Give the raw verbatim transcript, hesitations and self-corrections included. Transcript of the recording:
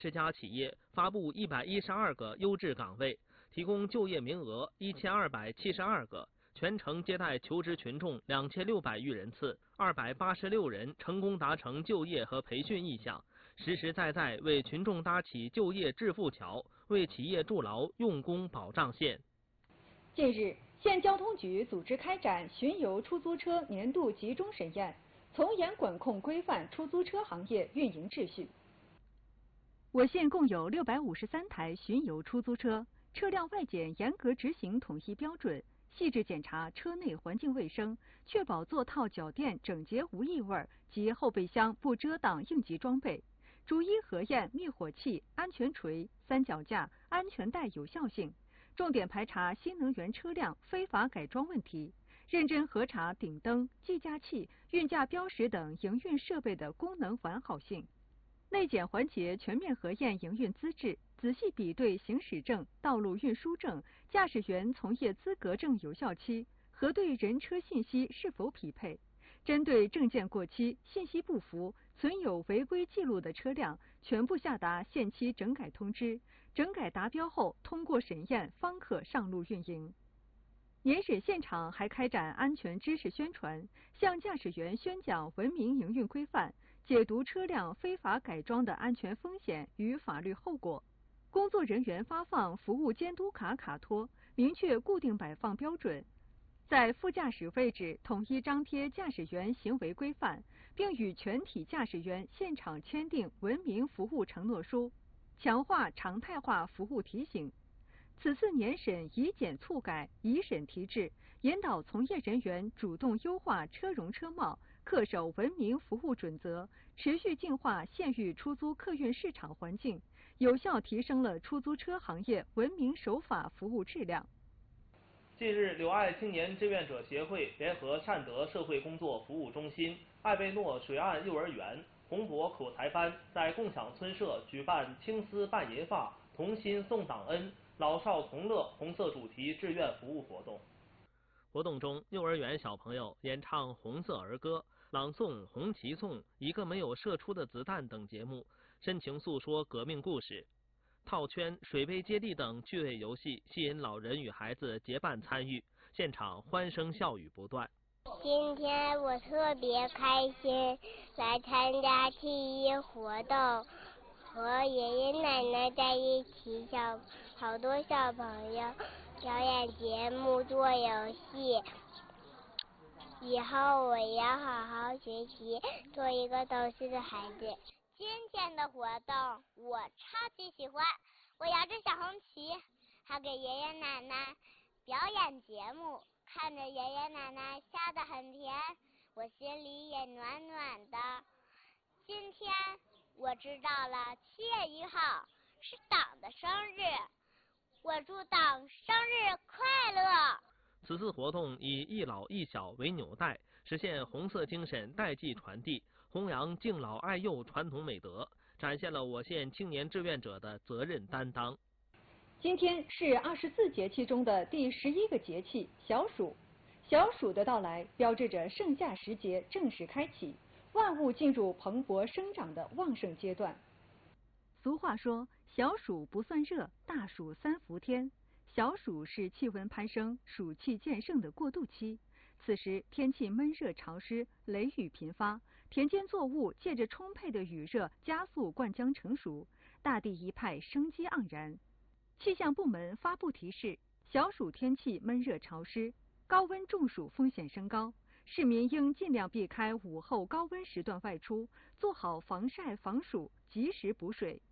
这家企业发布一百一十二个优质岗位，提供就业名额一千二百七十二个，全程接待求职群众两千六百余人次，二百八十六人成功达成就业和培训意向，实实在在为群众搭起就业致富桥，为企业筑牢用工保障线。 近日，县交通局组织开展巡游出租车年度集中审验，从严管控规范出租车行业运营秩序。 我县共有六百五十三台巡游出租车，车辆外检严格执行统一标准，细致检查车内环境卫生，确保座套脚垫整洁无异味及后备箱不遮挡应急装备，逐一核验灭火器、安全锤、三脚架、安全带有效性，重点排查新能源车辆非法改装问题，认真核查顶灯、计价器、运价标识等营运设备的功能完好性。内检环节全面核验营运资质，仔细比对行驶证、道路运输证、驾驶员从业资格证有效期，核对人车信息是否匹配。针对证件过期、信息不符、存有违规记录的车辆，全部下达限期整改通知，整改达标后通过审验方可上路运营。年审现场还开展安全知识宣传，向驾驶员宣讲文明营运规范，解读车辆非法改装的安全风险与法律后果。工作人员发放服务监督卡卡托，明确固定摆放标准，在副驾驶位置统一张贴驾驶员行为规范，并与全体驾驶员现场签订文明服务承诺书，强化常态化服务提醒。此次年审以简促改，以审提质，引导从业人员主动优化车容车貌，恪守文明服务准则，持续净化县域出租客运市场环境，有效提升了出租车行业文明守法服务质量。 近日，柳爱青年志愿者协会联合善德社会工作服务中心、艾贝诺水岸幼儿园、洪博口才班在共享村社举办青丝伴银发、同心送党恩、老少同乐红色主题志愿服务活动。活动中，幼儿园小朋友演唱红色儿歌、朗诵《红旗颂》、一个没有射出的子弹等节目，深情诉说革命故事。套圈、水杯接力等趣味游戏吸引老人与孩子结伴参与，现场欢声笑语不断。 今天我特别开心来参加体育活动，和爷爷奶奶在一起，小好多小朋友表演节目、做游戏。以后我要好好学习，做一个懂事的孩子。今天的活动我超级喜欢，我摇着小红旗，还给爷爷奶奶表演节目，看着爷爷奶奶笑得很甜，我心里也暖暖的。今天我知道了七月一号是党的生日，我祝党生日快乐。 此次活动以一老一小为纽带，实现红色精神代际传递，弘扬敬老爱幼传统美德，展现了我县青年志愿者的责任担当。 今天是二十四节气中的第十一个节气小暑，小暑的到来标志着盛夏时节正式开启，万物进入蓬勃生长的旺盛阶段。 俗话说，小暑不算热，大暑三伏天。小暑是气温攀升、暑气渐盛的过渡期，此时天气闷热潮湿，雷雨频发，田间作物借着充沛的雨热加速灌浆成熟，大地一派生机盎然。气象部门发布提示，小暑天气闷热潮湿，高温中暑风险升高，市民应尽量避开午后高温时段外出，做好防晒防暑，及时补水。